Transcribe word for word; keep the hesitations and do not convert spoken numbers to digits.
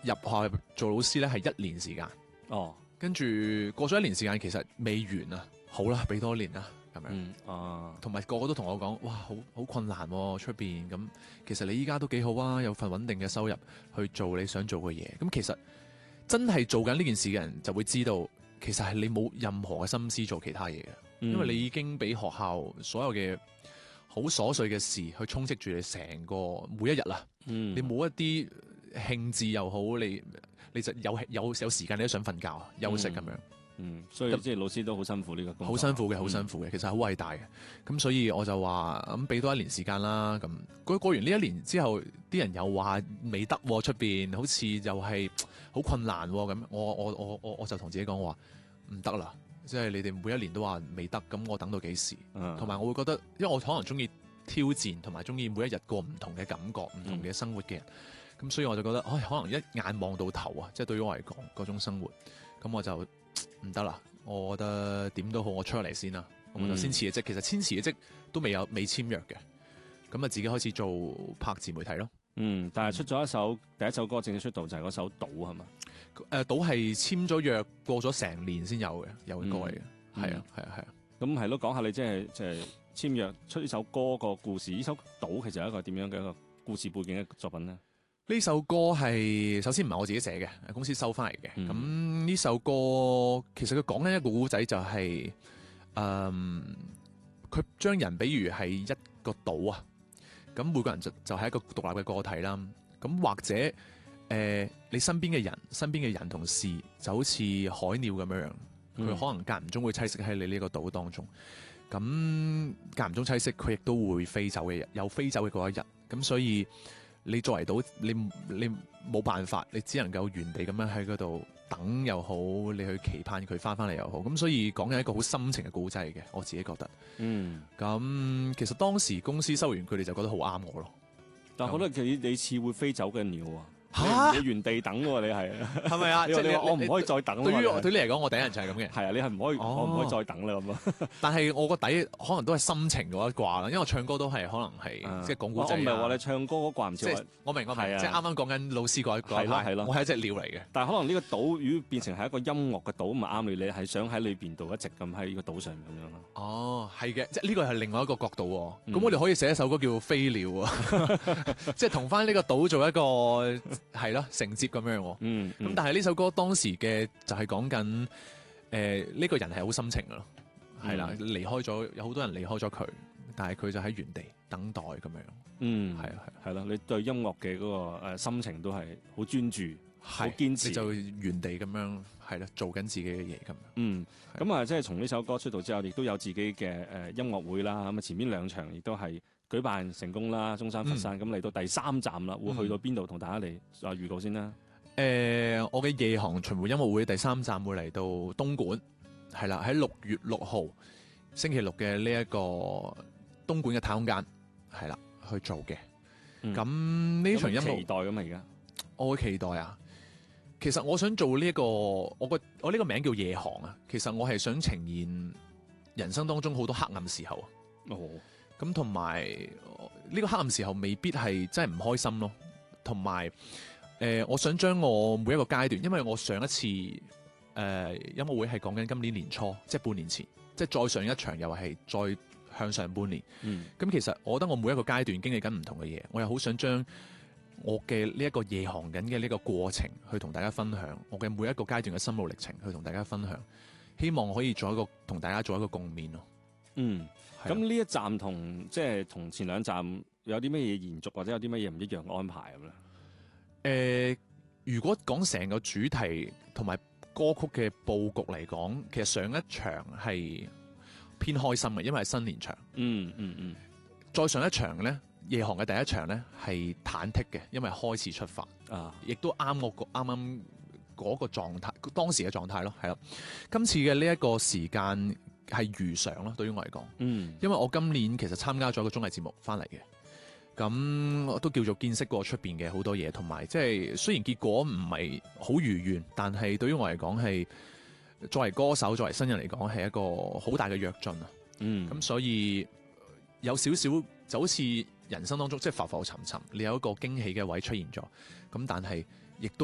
入學校做老師咧係一年時間， 哦， 跟住過咗一年時間其實未完啊，好啦，俾多一年啦咁樣。 嗯，啊， 同埋個個都同我講，哇，好好困難喎出邊咁。其實你依家都幾好啊，有份穩定嘅收入去做你想做嘅嘢。咁其實真係做緊呢件事嘅人就會知道，其實係你冇任何嘅心思做其他嘢嘅， 嗯、 因為你已經俾學校所有嘅好瑣碎嘅事去充斥住你成個每一日啦。 嗯、 你冇一啲興致又好，你你就有有有時間你都想瞓覺休息咁樣。 嗯，所以即係老師都好辛苦呢個工作， 好辛苦嘅，好辛苦嘅，其實好偉大嘅。咁所以我就話咁俾多一年時間啦。咁過過完呢一年之後，啲人又話未得出邊，好似又係好困難咁。我我我我我就同自己講話唔得啦，即係你哋每一年都話未得，咁我等到幾時？同埋、嗯、我會覺得，因為我可能中意挑戰，同埋中意每一日過唔同嘅感覺、唔同嘅生活嘅人。咁、嗯、所以我就覺得，唉，可能一眼望到頭啊！即係對於我嚟講嗰種生活，咁我就。唔得啦，我覺得點都好，我出嚟先啦，我就先辭嘅職。其實先辭嘅職都未有未簽約嘅，咁啊自己開始做拍自媒體咯。 嗯，但係出咗一首第一首歌正式出道就係嗰首《賭》係嘛？ 誒、呃，賭係簽咗約過咗成年先有嘅，有嘅歌嚟嘅。係、嗯、啊，係啊，係啊。咁係咯，講下你即係即係簽約出呢首歌個故事。呢首《賭》其實係一個點樣嘅一個故事背景嘅作品咧？ 呢首歌係首先唔係我自己寫嘅，公司收翻嚟嘅。咁呢、嗯、首歌其實佢講緊一個故仔、就是，就係誒佢將人比喻係一個島啊。咁每個人就就係一個獨立嘅個體啦。咁或者誒、呃、你身邊嘅人、身邊嘅人同事就好似海鳥咁樣樣，佢、嗯、可能間唔中會棲息喺你呢個島當中。咁間唔中棲息，佢亦都會飛走嘅，有飛走嘅嗰一日。咁所以你作為到你你冇辦法，你只能夠原地咁樣喺嗰度等又好，你去期盼佢翻翻嚟又好。咁所以講緊一個好深情嘅故仔嘅，我自己覺得。嗯。咁其實當時公司收完佢哋就覺得好啱我咯。 但係好多你你似會飛走嘅鳥啊！ 嚇！ 你原地等喎，你係係咪啊？ 即係你話我唔可以再等。 對於對你嚟講，我第一人就係咁嘅。 係啊，你係唔可以，我唔可以再等啦咁啊。 但係我個底可能都係心情嗰一掛啦，因為我唱歌都係可能係即係講古仔。我唔係話你唱歌嗰掛唔似我明我明，即係啱啱講緊老師嗰一掛。係咯係咯，我係一隻鳥嚟嘅。但係可能呢個島如果變成係一個音樂嘅島，唔係啱你，你係想喺裏邊度一直咁喺呢個島上咁樣咯。哦，係嘅，即係呢個係另外一個角度。咁我哋可以寫一首歌叫《飛鳥》啊，即係同翻呢個島做一個係咯承接。咁樣喎，嗯，咁但係呢首歌當時嘅就係講緊，誒呢個人係好深情噶咯，係啦，離開咗有好多人離開咗佢，但係佢就喺原地等待咁樣，嗯，係啊係，係咯，你對音樂嘅嗰個誒心情都係好專注，好堅持，你就原地咁樣係啦，做緊自己嘅嘢咁樣，嗯，咁啊即係從呢首歌出道之後，亦都有自己嘅誒音樂會啦，咁啊前面兩場亦都係舉辦成功啦，中山、佛山，咁嚟、嗯、到第三站啦，會去到邊度同大家嚟啊預告先啦。誒、呃，我嘅夜航巡迴音樂會第三站會嚟到東莞，係啦，喺六月六號星期六嘅呢一個東莞嘅太空間，係啦去做嘅。咁呢、嗯、場音樂期待咁啊！而家我會期待啊。其實我想做呢、這、一個，我個我呢個名叫夜航啊。其實我係想呈現人生當中好多黑暗時候啊。哦，咁同埋呢個黑暗時候未必係真係唔開心咯，同埋。誒、呃，我想將我每一個階段，因為我上一次誒、呃、音樂會係講緊今年年初，即係半年前，即係再上一場又係再向上半年。嗯，咁其實我覺得我每一個階段經歷緊唔同嘅嘢，我又好想將我嘅呢一個夜航緊嘅呢個過程去同大家分享，我嘅每一個階段嘅心路歷程去同大家分享，希望可以做一個同大家做一個共勉咯。嗯，咁呢一站同即係同前兩站有啲乜嘢延續，或者有啲乜嘢唔一樣嘅安排咁咧？誒、呃，如果講成個主題同埋歌曲嘅佈局嚟講，其實上一場係偏開心嘅，因為係新年場。嗯嗯嗯。再上一場咧，夜航嘅第一場咧係忐忑嘅，因為開始出發啊，亦都啱我個啱啱嗰個狀態，當時嘅狀態咯，係咯。今次嘅呢一個時間係如常咯，對於我嚟講。嗯。因為我今年其實參加咗個綜藝節目翻嚟嘅。咁我都叫做見識過出邊嘅好多嘢，同埋即係雖然結果唔係好如願，但係對於我嚟講係作為歌手、作為新人嚟講係一個好大嘅躍進啊！嗯，咁所以有少少就好似人生當中即係浮浮沉沉，你有一個驚喜嘅位出現咗，咁但係亦都